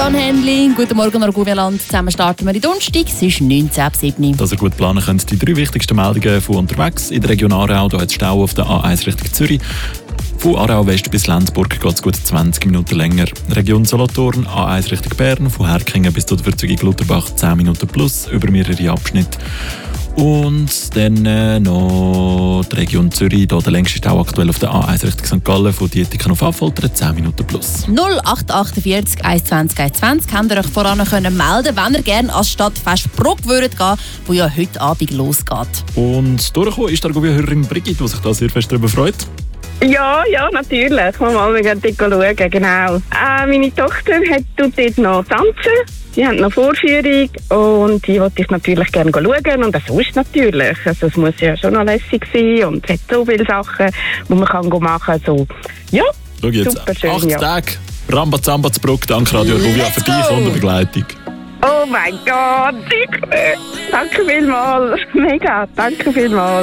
Handling. Guten Morgen, Arguvialand. Zusammen starten wir in Donnerstag. Es ist 19.07. Dass ihr gut planen könnt, die 3 wichtigsten Meldungen von unterwegs. In der Region Aarau hat es Stau auf der A1 Richtung Zürich. Von Aarau West bis Lenzburg geht es gut 20 Minuten länger. Region Solothurn, A1 Richtung Bern. Von Herkingen bis zur Verzögerung Lutherbach 10 Minuten plus über mehrere Abschnitte. Und dann noch die Region Zürich, hier der längste Stau aktuell auf der A1 Richtung St. Gallen, von Dietiken auf Affoltern, 10 Minuten plus. 0848 120 120 könnt ihr euch voran melden, wenn ihr gerne ans Stadtfest Bruck würdet gehen, wo ja heute Abend losgeht. Und durchgekommen ist die Arguvia-Hörerin Brigitte, die sich da sehr fest darüber freut. Ja, natürlich. Wir gehen dort schauen, genau. Meine Tochter tut dort noch tanzen. Sie haben noch Vorführung und die wollte ich natürlich gerne schauen. Und das ist natürlich. Also, es muss ja schon noch lässig sein und es hat so viele Sachen, die man machen kann. So, ja, schau jetzt, super schön. 8 Tage Rambazamba zu Bruck. Danke Radio Arguvia für dich und die Begleitung. Oh mein Gott, danke vielmals. Mega, danke vielmals.